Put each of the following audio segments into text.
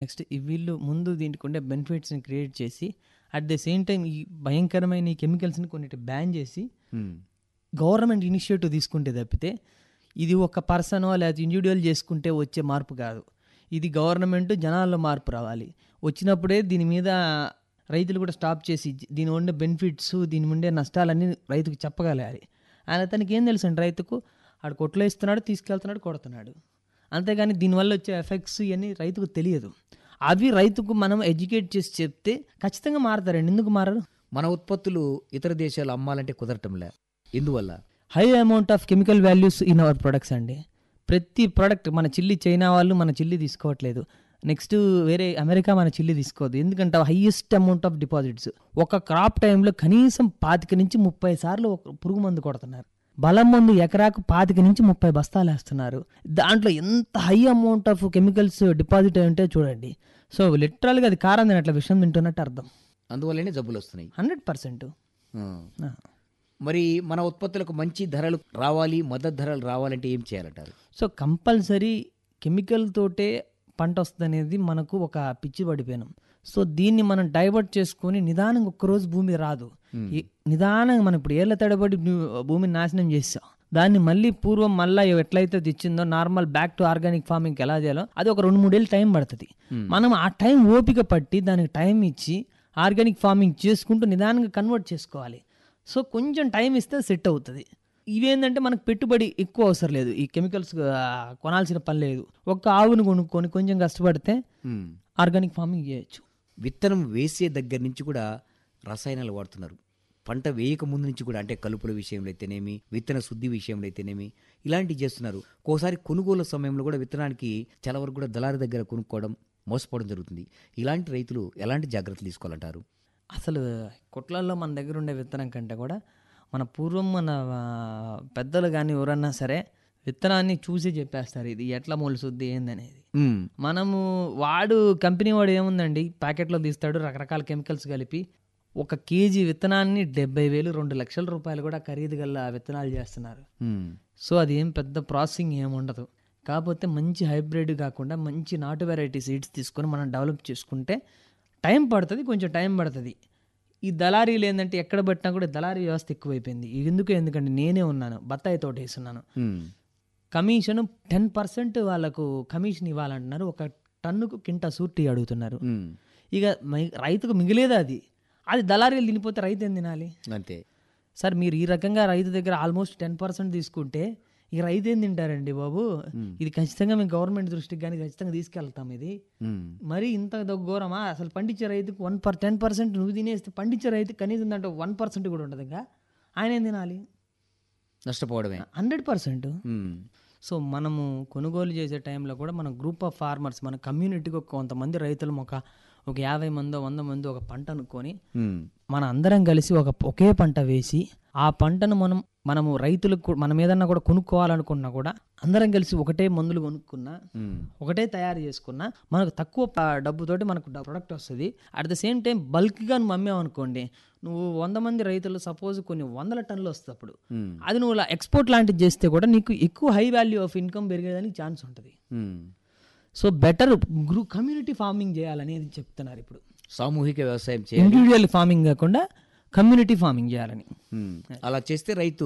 Next వీళ్ళు ముందు దీనికి ఉండే బెనిఫిట్స్ని క్రియేట్ చేసి అట్ ద సేమ్ టైం ఈ భయంకరమైన ఈ కెమికల్స్ని కొన్నిటి బ్యాన్ చేసి గవర్నమెంట్ ఇనిషియేటివ్ తీసుకుంటే తప్పితే ఇది ఒక పర్సనో లేదా ఇండివిజువల్ చేసుకుంటే వచ్చే మార్పు కాదు. ఇది గవర్నమెంట్ జనాల్లో మార్పు రావాలి. వచ్చినప్పుడే దీని మీద రైతులు కూడా స్టాప్ చేసి దీని ఉండే బెనిఫిట్స్ దీని ఉండే నష్టాలన్నీ రైతుకు చెప్పగలగాలి. అతనికి ఏం తెలుసు అండి, రైతుకు ఆడు కొట్లో ఇస్తున్నాడు, తీసుకెళ్తున్నాడు, కొడుతున్నాడు. అంతేగాని దీనివల్ల వచ్చే ఎఫెక్ట్స్ ఇవన్నీ రైతుకు తెలియదు. అవి రైతుకు మనం ఎడ్యుకేట్ చేసి చెప్తే ఖచ్చితంగా మారుతారండి. ఎందుకు మారరు? మన ఉత్పత్తులు ఇతర దేశాలు అమ్మాలంటే కుదరటంలే. ఎందువల్ల? High amount of chemical values in our products అండి. ప్రతి ప్రోడక్ట్ మన చిల్లి చైనా వాళ్ళు మన చిల్లి తీసుకోవట్లేదు. నెక్స్ట్ వేరే అమెరికా మన చిల్లి తీసుకోవద్దు. ఎందుకంటే హైయెస్ట్ అమౌంట్ ఆఫ్ డిపాజిట్స్ ఒక క్రాప్ టైంలో కనీసం 25 నుంచి 30 సార్లు పురుగు మందు కొడుతున్నారు. బలం మందు ఎకరాకు 25 నుంచి 30 బస్తాలు వేస్తున్నారు. దాంట్లో ఎంత high amount of chemicals deposit అయి ఉంటే చూడండి. సో లిటరల్గా అది కారం తినట్ల విషయం తింటున్నట్టు అర్థం. అందువల్లనే జబ్బులు వస్తున్నాయి 100%. మరి మన ఉత్పత్తులకు మంచి ధరలు రావాలి, మద్దతు ధరలు రావాలంటే ఏం చేయాలంటారు? సో కంపల్సరీ కెమికల్ తోటే పంట వస్తుంది అనేది మనకు ఒక పిచ్చి పడిపోయినాం. సో దీన్ని మనం డైవర్ట్ చేసుకొని నిదానంగా ఒక్కరోజు భూమి రాదు. నిదానంగా మనం ఇప్పుడు ఏళ్ల తడబడి భూమిని నాశనం చేస్తాం. దాన్ని మళ్ళీ పూర్వం మళ్ళీ ఎట్లయితే తెచ్చిందో నార్మల్ బ్యాక్ టు ఆర్గానిక్ ఫార్మింగ్కి ఎలా చేయాలో అది ఒక 2-3 ఏళ్ళు టైం పడుతుంది. మనం ఆ టైం ఓపిక పట్టి దానికి టైం ఇచ్చి ఆర్గానిక్ ఫార్మింగ్ చేసుకుంటూ నిదానంగా కన్వర్ట్ చేసుకోవాలి. సో కొంచెం టైం ఇస్తే సెట్ అవుతుంది. ఇవేంటంటే మనకు పెట్టుబడి ఎక్కువ అవసరం లేదు, ఈ కెమికల్స్ కొనాల్సిన పని లేదు. ఒక్క ఆవును కొనుక్కొని కొంచెం కష్టపడితే ఆర్గానిక్ ఫార్మింగ్ చేయొచ్చు. విత్తనం వేసే దగ్గర నుంచి కూడా రసాయనాలు వాడుతున్నారు. పంట వేయక ముందు నుంచి కూడా, అంటే కలుపుల విషయంలో అయితేనేమి, విత్తన శుద్ధి విషయంలో అయితేనేమి, ఇలాంటివి చేస్తున్నారు. ఒక్కోసారి కొనుగోలు సమయంలో కూడా విత్తనానికి చాలా వరకు కూడా దళారి దగ్గర కొనుక్కోవడం, మోసపోవడం జరుగుతుంది. ఇలాంటి రైతులు ఎలాంటి జాగ్రత్తలు తీసుకోవాలంటారు? అసలు కొట్లల్లో మన దగ్గర ఉండే విత్తనం కంటే కూడా మన పూర్వం మన పెద్దలు కానీ ఎవరన్నా సరే విత్తనాన్ని చూసి చెప్పేస్తారు ఇది ఎట్లా మొలుసుద్ది ఏందనేది. మనము కంపెనీ వాడు ఏముందండి, ప్యాకెట్లో తీస్తాడు, రకరకాల కెమికల్స్ కలిపి 1 కేజీ విత్తనాన్ని 70,000 2 లక్షల రూపాయలు కూడా ఖరీదు గల విత్తనాలు చేస్తున్నారు. సో అది ఏం పెద్ద ప్రాసెసింగ్ ఏముండదు. కాకపోతే మంచి హైబ్రిడ్ కాకుండా మంచి నాటు వెరైటీ సీడ్స్ తీసుకొని మనం డెవలప్ చేసుకుంటే టైం పడుతుంది, కొంచెం టైం పడుతుంది. ఈ దళారీలు ఏంటంటే ఎక్కడ పెట్టినా కూడా దళారీ వ్యవస్థ ఎక్కువైపోయింది. ఎందుకంటే నేనే ఉన్నాను, బత్తాయి తోట వేస్తున్నాను. కమిషన్ 10% వాళ్ళకు కమిషన్ ఇవ్వాలంటున్నారు. 1 టన్నుకు కింట సూర్టీ అడుగుతున్నారు. ఇక రైతుకు మిగిలేదా అది దళారీలు తినిపోతే రైతు ఏం తినాలి? అంతే సార్, మీరు ఈ రకంగా రైతు దగ్గర ఆల్మోస్ట్ 10% తీసుకుంటే ఇక రైతు ఏం తింటారండి బాబు? ఇది ఖచ్చితంగా మేము గవర్నమెంట్ దృష్టికి కానీ ఖచ్చితంగా తీసుకెళ్తాం. ఇది మరి ఇంత ఘోరమా? అసలు పండించే రైతుకు 10% నువ్వు తినేస్తే పండించే రైతు కనీసం దాంట్లో 1% కూడా ఉండదు. ఇంకా ఆయన ఏం తినాలి? నష్టపోవడమే 100%. సో మనము కొనుగోలు చేసే టైంలో కూడా మన గ్రూప్ ఆఫ్ ఫార్మర్స్, మన కమ్యూనిటీకి కొంతమంది రైతులు ఒక 50 మందో 100 మందో ఒక పంట అనుకొని మన అందరం కలిసి ఒకే పంట వేసి ఆ పంటను మనము రైతులకు మనం ఏదన్నా కూడా కొనుక్కోవాలనుకున్నా కూడా అందరం కలిసి ఒకటే మందులు కొనుక్కున్నా, ఒకటే తయారు చేసుకున్నా మనకు తక్కువ డబ్బుతోటి మనకు ప్రొడక్ట్ వస్తుంది. అట్ ద సేమ్ టైం బల్క్గా నువ్వు అమ్మావనుకోండి, నువ్వు 100 మంది రైతులు సపోజ్ కొన్ని 100 టన్నులు వస్తుంది. అప్పుడు అది నువ్వు ఎక్స్పోర్ట్ లాంటిది చేస్తే కూడా నీకు ఎక్కువ హై వాల్యూ ఆఫ్ ఇన్కమ్ పెరిగేదానికి ఛాన్స్ ఉంటుంది. సో బెటర్ కమ్యూనిటీ ఫార్మింగ్ చేయాలనేది చెప్తున్నారు ఇప్పుడు. సామూహిక వ్యవసాయం చేయాలి, ఇండివిజువల్ ఫార్మింగ్ కాకుండా కమ్యూనిటీ ఫార్మింగ్ చేయాలని. అలా చేస్తే రైతు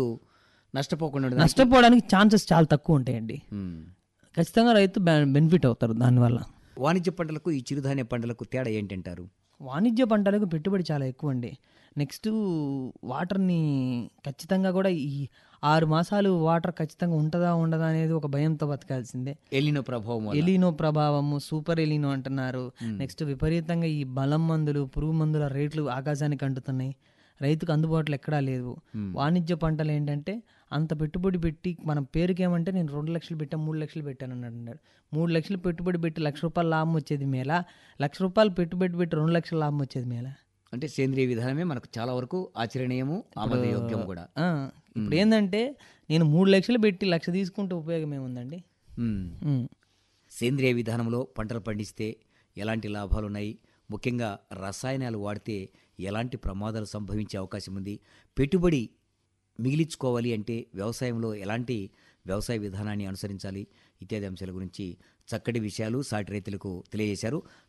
నష్టపోవడానికి ఛాన్సెస్ చాలా తక్కువ ఉంటాయండి. ఖచ్చితంగా రైతు బెనిఫిట్ అవుతారు దానివల్ల. వాణిజ్య పంటలకు ఈ చిరుధాన్య పంటలకు తేడా ఏంటంటారు? వాణిజ్య పంటలకు పెట్టుబడి చాలా ఎక్కువ అండి. నెక్స్ట్ వాటర్ని ఖచ్చితంగా కూడా ఈ 6 మాసాలు వాటర్ ఖచ్చితంగా ఉంటుందా ఉండదా అనేది ఒక భయంతో బతకాల్సిందే. ఎలినో ప్రభావము, సూపర్ ఎలినో అంటున్నారు. నెక్స్ట్ విపరీతంగా ఈ బలం మందులు, పురుగు మందుల రేట్లు ఆకాశానికి అంటుతున్నాయి. రైతుకు అందుబాటులో ఎక్కడా లేదు. వాణిజ్య పంటలు ఏంటంటే అంత పెట్టుబడి పెట్టి మనం పేరుకేమంటే నేను 2 లక్షలు పెట్టాను 3 లక్షలు పెట్టాను అన్నాడు. 3 లక్షలు పెట్టుబడి పెట్టి ₹1,00,000 లాభం వచ్చేది మేలా, ₹1,00,000 పెట్టుబడి పెట్టి 2 లక్షల లాభం వచ్చేది మేలా? అంటే సేంద్రియ విధానమే మనకు చాలా వరకు ఆచరణీయము, ఆమోదయోగ్యం కూడా. ఇప్పుడు ఏంటంటే నేను 3 లక్షలు పెట్టి 1,00,000 తీసుకుంటే ఉపయోగం ఏముందండి? సేంద్రియ విధానంలో పంటలు పండిస్తే ఎలాంటి లాభాలు ఉన్నాయి? ముఖ్యంగా రసాయనాలు వాడితే ఎలాంటి ప్రమాదాలు సంభవించే అవకాశం ఉంది? పెట్టుబడి మిగిలించుకోవాలి అంటే వ్యవసాయంలో ఎలాంటి వ్యవసాయ విధానాన్ని అనుసరించాలి? ఇత్యాది అంశాల గురించి చక్కటి విషయాలు సాటి రైతులకు తెలియజేశారు.